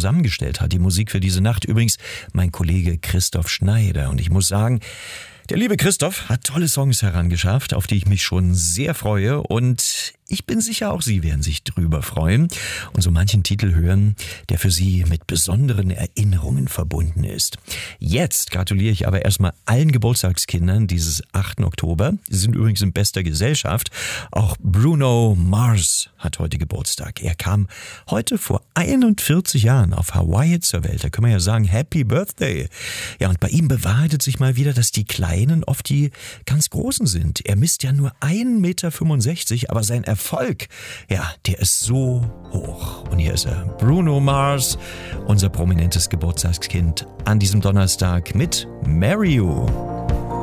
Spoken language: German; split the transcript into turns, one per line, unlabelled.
zusammengestellt hat, die Musik für diese Nacht. Übrigens mein Kollege Christoph Schneider. Und ich muss sagen, der liebe Christoph hat tolle Songs herangeschafft, auf die ich mich schon sehr freue. Und ich bin sicher, auch Sie werden sich drüber freuen und so manchen Titel hören, der für Sie mit besonderen Erinnerungen verbunden ist. Jetzt gratuliere ich aber erstmal allen Geburtstagskindern dieses 8. Oktober. Sie sind übrigens in bester Gesellschaft. Auch Bruno Mars hat heute Geburtstag. Er kam heute vor 41 Jahren auf Hawaii zur Welt. Da können wir ja sagen, Happy Birthday. Ja, und bei ihm bewahrheitet sich mal wieder, dass die Kleinen oft die ganz Großen sind. Er misst ja nur 1,65 Meter, aber sein Erfolg, ja, der ist so hoch. Und hier ist er, Bruno Mars, unser prominentes Geburtstagskind an diesem Donnerstag mit Marry You.